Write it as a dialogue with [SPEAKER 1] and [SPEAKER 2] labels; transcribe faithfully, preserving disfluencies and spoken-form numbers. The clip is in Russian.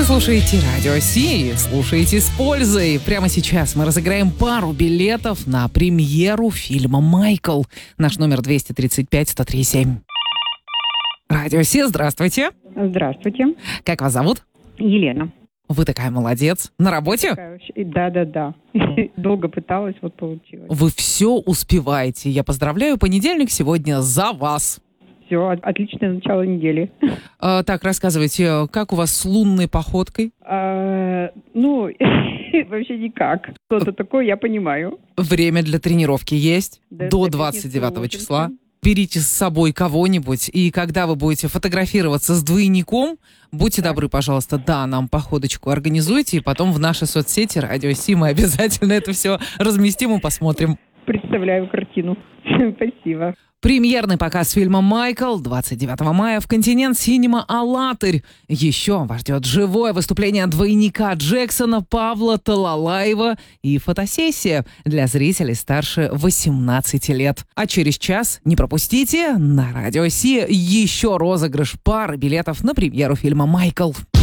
[SPEAKER 1] слушаете Радио Си, слушаете с пользой. Прямо сейчас мы разыграем пару билетов на премьеру фильма «Майкл». Наш номер двести тридцать пять сто три семь. Радио Си, здравствуйте.
[SPEAKER 2] Здравствуйте.
[SPEAKER 1] Как вас зовут?
[SPEAKER 2] Елена.
[SPEAKER 1] Вы такая молодец. На работе?
[SPEAKER 2] Да-да-да. Долго пыталась, вот получилось.
[SPEAKER 1] Вы все успеваете. Я поздравляю, понедельник сегодня за вас.
[SPEAKER 2] Все, отличное начало недели.
[SPEAKER 1] А, так, рассказывайте, как у вас с лунной походкой?
[SPEAKER 2] А, ну, вообще никак. Что-то такое я понимаю.
[SPEAKER 1] Время для тренировки есть
[SPEAKER 2] Да,
[SPEAKER 1] до
[SPEAKER 2] до
[SPEAKER 1] двадцать девятого
[SPEAKER 2] пятницы
[SPEAKER 1] числа.
[SPEAKER 2] очень.
[SPEAKER 1] Берите с собой кого-нибудь, и когда вы будете фотографироваться с двойником, будьте
[SPEAKER 2] Так.
[SPEAKER 1] добры, пожалуйста, да, нам походочку организуйте, и потом в наши соцсети Радио Си мы обязательно это все разместим и посмотрим.
[SPEAKER 2] Представляю картину. Спасибо.
[SPEAKER 1] Премьерный показ фильма «Майкл» двадцать девятого мая в «Континент Синема Алатырь». Еще вас ждет живое выступление двойника Джексона Павла Талалаева и фотосессия для зрителей старше восемнадцати лет. А через час, не пропустите, на Радио Си еще розыгрыш пары билетов на премьеру фильма «Майкл».